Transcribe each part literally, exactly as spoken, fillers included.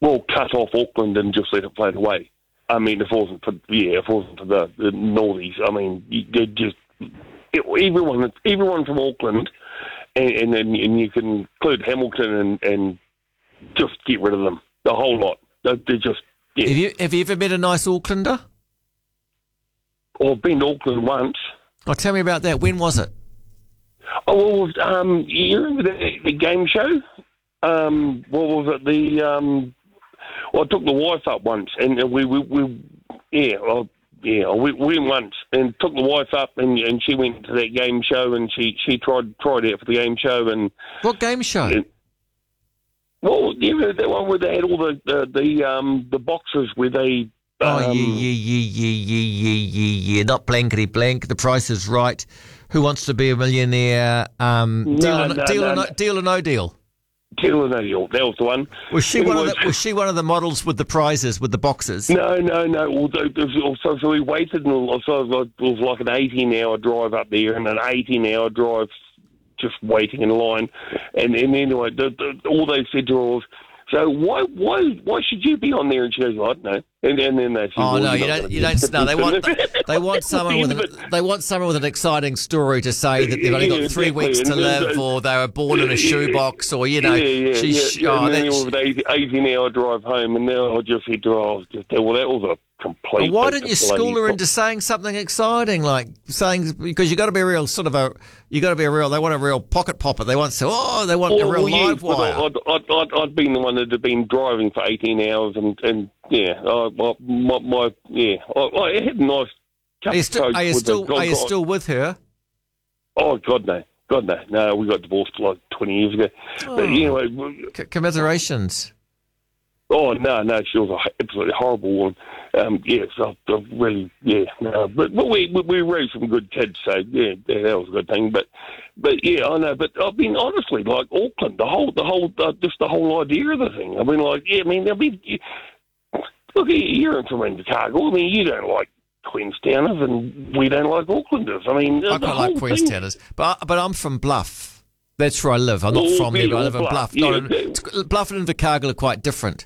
well, cut off Auckland and just let it float away. I mean, if it wasn't for yeah, if it wasn't for the, the Northies, I mean, you, you just it, everyone, everyone from Auckland, and and, and you can include Hamilton and, and just get rid of them, the whole lot. They're, they're just yeah. Have you have you ever met a nice Aucklander? Well, I've been to Auckland once. Oh, tell me about that. When was it? Oh, well, um, you remember the, the game show? Um, what was it? The um, well, I took the wife up once, and we, we, we yeah, well, yeah, we, we went once and took the wife up, and, and she went to that game show, and she, she tried tried out for the game show, and what game show? And, well, you know that one where they had all the the, the um the boxes where they. Oh, um, yeah, yeah, yeah, yeah, yeah, yeah, yeah. Not blankety blank. The Price is Right. Who Wants to Be a Millionaire? Um, No, deal, or, no, deal, no, or no, no. deal or no deal? Deal or no deal. That was the one. Was she It one of was- the Was she one of the models with the prizes with the boxes? No, no, no. Well, th- th- so, so we waited, and so it was it was like an eighteen-hour drive up there, and an eighteen-hour drive just waiting in line. And, and anyway, the, the, all they said to her was, "So why, why, why should you be on there?" And she goes, "I don't know." And, and then they said, Oh well, no, you're you not don't. gonna You get don't. No, they want. it." They want someone with. An, they want someone with an exciting story to say that they've only got Yeah, three exactly. weeks to And then live, they- or they were born in a shoebox, or you know, yeah, yeah, she's. yeah, yeah. Oh, And then it that's, was an eighteen-hour drive home, and now I just said to her, I was just, well, that was a complete. why didn't you bloody school her into saying something exciting, like saying because you got to be a real sort of a. You got to be a real. They want a real pocket popper. They want so. Oh, they want a real well, yeah, live but wire. I'd, I'd, I'd, I'd been the one that had been driving for eighteen hours, and, and yeah, I, my, my, my yeah, I, I had a nice. Are you still? coach Are you with still? the- Are you God, still with her? Oh God, no, God no, no. We got divorced like twenty years ago. Oh. But anyway, we- C- commiserations. oh no, no, she was an absolutely horrible one. Um, yes, I, I really, yeah, no, but, but we, we we raised some good kids, so yeah, yeah, that was a good thing. But but yeah, I know. But I mean, honestly, like Auckland, the whole, the whole, uh, just the whole idea of the thing. I mean, like, yeah, I mean, I mean, you, look, you're from Invercargill. I mean, you don't like Queenstowners, and we don't like Aucklanders. I mean, I the quite like whole thing- Queenstowners, but but I'm from Bluff. That's where I live. I'm not Oh, from there, but I yeah, live in Bluff, Bluff. yeah, Not in, yeah. it's- Bluff and Invercargill are quite different.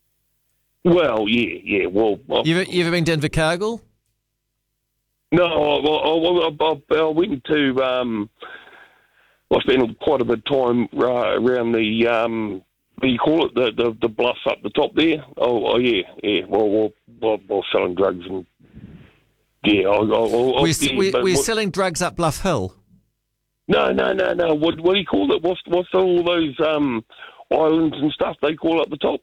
Well, yeah, yeah. Well, I, You ever, you ever been to Invercargill? no, I, I, I, I went to. Um, I spent quite a bit of time uh, around the. Um, what do you call it? The, the the bluffs up the top there. Oh, oh yeah, yeah. Well, well, well, well selling drugs and. Yeah, I, I, I, Were you, yeah, were, but were you what- selling drugs up Bluff Hill? No, no, no, no. What what do you call it? What's what's all those um, islands and stuff they call up the top?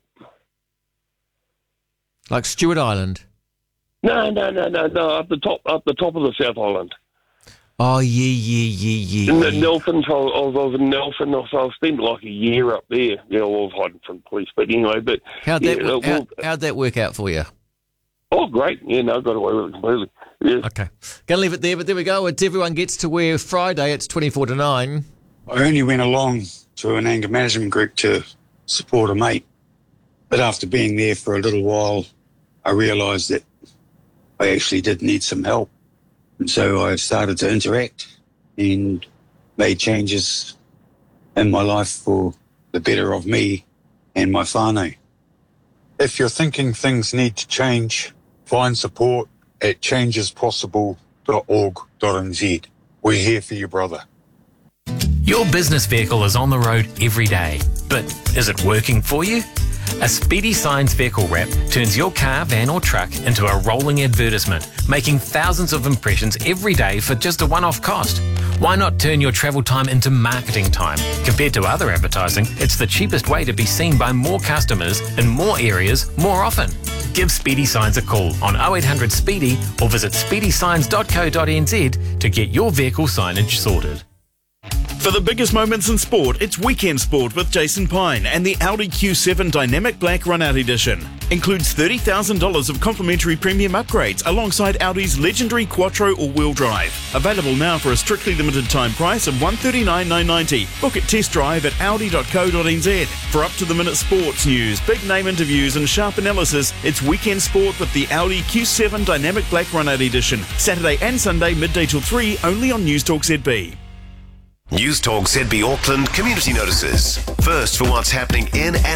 Like Stewart Island? No, no, no, no, no. Up the top, up the top of the South Island. Oh, yeah, yeah, yeah, In yeah. the yeah. Nelson, so I was, I was in Nelson, so I spent like a year up there. You know, I was hiding from police, but anyway, but How'd, yeah, that, uh, wo- how, well, how'd that work out for you? oh, great. Yeah, no, I got away with it completely. Yeah. Okay. Going to leave it there, but there we go. It's Everyone Gets to Wear Friday. It's twenty-four to nine. I only went along to an anger management group to support a mate. But after being there for a little while, I realised that I actually did need some help. And so I started to interact and made changes in my life for the better of me and my whānau. If you're thinking things need to change, find support at changes possible dot org dot n z. We're here for you, brother. Your business vehicle is on the road every day, but is it working for you? A Speedy Signs vehicle wrap turns your car, van or truck into a rolling advertisement, making thousands of impressions every day for just a one-off cost. Why not turn your travel time into marketing time? Compared to other advertising, it's the cheapest way to be seen by more customers in more areas more often. Give Speedy Signs a call on oh eight hundred Speedy or visit speedy signs dot co dot n z to get your vehicle signage sorted. For the biggest moments in sport, it's Weekend Sport with Jason Pine and the Audi Q seven Dynamic Black Run-Out Edition. Includes thirty thousand dollars of complimentary premium upgrades alongside Audi's legendary Quattro all-wheel drive. Available now for a strictly limited time price of one hundred thirty-nine thousand nine hundred ninety dollars. Book a test drive at audi dot co dot n z. For up-to-the-minute sports news, big name interviews and sharp analysis, it's Weekend Sport with the Audi Q seven Dynamic Black Run-Out Edition. Saturday and Sunday midday till three, only on News Talk Z B. News Talk Z B Auckland Community Notices. First for what's happening in and